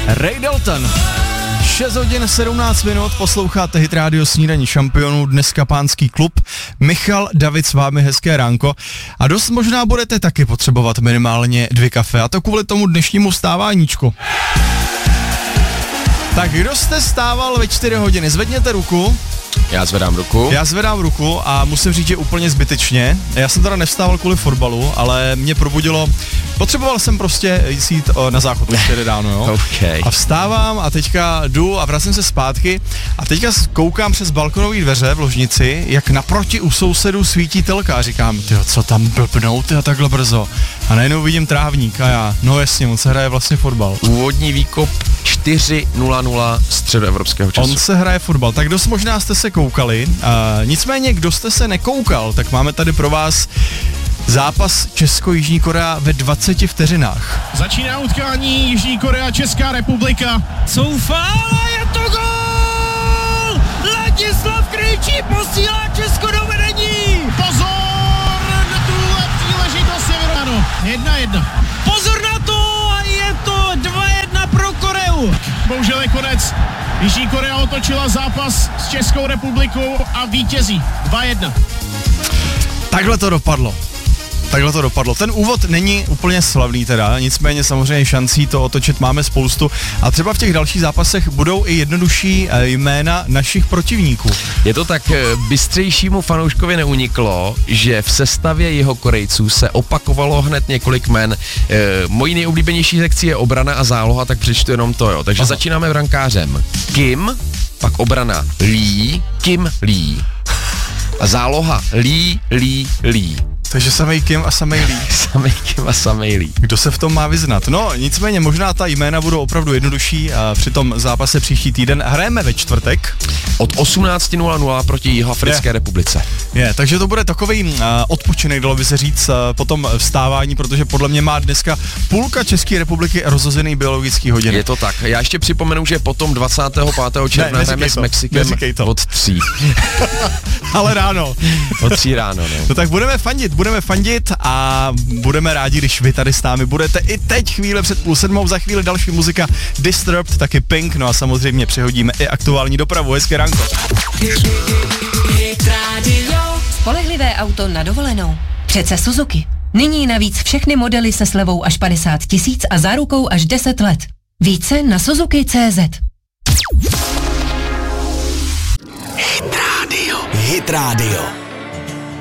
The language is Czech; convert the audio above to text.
Ray Dalton. 6 hodin 17 minut, posloucháte Hit Radio Snídaní šampionů, dneska Pánský klub. Michal, David s vámi, hezké ránko. A dost možná budete taky potřebovat minimálně 2 kafe, a to kvůli tomu dnešnímu vstáváníčku. Tak kdo jste stával ve 4 hodiny, zvedněte ruku. Já zvedám ruku a musím říct, že úplně zbytečně. Já jsem teda nevstával kvůli fotbalu, ale mě probudilo, potřeboval jsem prostě jít na záchod už tedy ráno, jo. Okay. A vstávám a teďka jdu a vracím se zpátky a teďka koukám přes balkonové dveře v ložnici, jak naproti u sousedů svítí telka a říkám, tyjo, co tam blbnou, tyjo, takhle brzo. A najednou vidím trávník a já, no jasně, on se hraje vlastně fotbal. Úvodní výkop 4:00 středoevropského času. On se hraje fotbal, tak dost možná jste se koukali, nicméně kdo jste se nekoukal, tak máme tady pro vás zápas Česko-Jižní Korea ve 20 vteřinách. Začíná utkání Jižní Korea, Česká republika. Soufal a je to gól! Ladislav Krejčí posílá Česko do vedení! Pozor na tuhle příležitost Severano. 1:1. Pozor na to a je to 2:1 pro Koreu. Bohužel je konec. Jižní Korea otočila zápas s Českou republikou a vítězí 2:1. Takhle to dopadlo. Ten úvod není úplně slavný teda, nicméně samozřejmě šancí to otočit máme spoustu a třeba v těch dalších zápasech budou i jednodušší jména našich protivníků. Je to tak, bystřejšímu fanouškovi neuniklo, že v sestavě jeho Korejců se opakovalo hned několik jmen. Mojí nejoblíbenější sekcí je obrana a záloha, tak přečtu jenom to, jo. Takže začínáme brankářem Kim, pak obrana Lee, Kim Lee. A záloha Lee. Takže samej Kim a samej Lee. Kdo se v tom má vyznat? No, nicméně možná ta jména budou opravdu jednodušší a při tom zápase příští týden hrajeme ve čtvrtek. Od 18:00 proti Jihoafrické republice. Takže to bude takový odpočinek, dalo by se říct, po tom vstávání, protože podle mě má dneska půlka České republiky rozhozený biologický hodiny. Je to tak. Já ještě připomenu, že potom 25. června hrajeme s Mexikem od 3. Ale ráno. Od 3 ráno, no. No tak budeme fandit a budeme rádi, když vy tady s námi budete i teď chvíle před 6:30, za chvíli další muzika Disturbed, taky Pink, no a samozřejmě přehodíme i aktuální dopravu. Hezké ránko. Spolehlivé auto na dovolenou. Přece Suzuki. Nyní navíc všechny modely se slevou až 50 000 a zárukou až 10 let. Více na Suzuki.cz. Hit Radio.